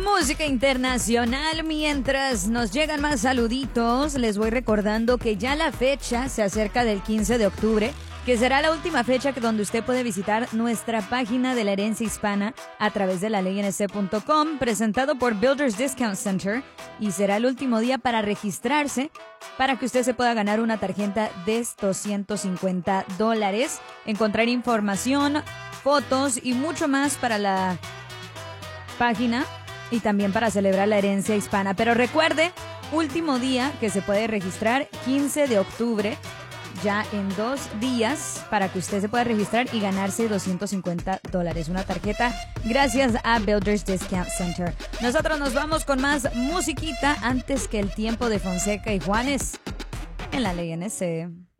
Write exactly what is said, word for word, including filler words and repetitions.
Música internacional. Mientras nos llegan más saluditos, les voy recordando que ya la fecha se acerca del quince de octubre, que será la última fecha que donde usted puede visitar nuestra página de la herencia hispana a través de la ley n c punto com, presentado por Builders Discount Center, y será el último día para registrarse para que usted se pueda ganar una tarjeta de doscientos cincuenta dólares, encontrar información, fotos y mucho más para la página y también para celebrar la herencia hispana. Pero recuerde, último día que se puede registrar, quince de octubre, ya en dos días, para que usted se pueda registrar y ganarse doscientos cincuenta dólares. Una tarjeta gracias a Builders Discount Center. Nosotros nos vamos con más musiquita antes que el tiempo de Fonseca y Juanes en la ley N C.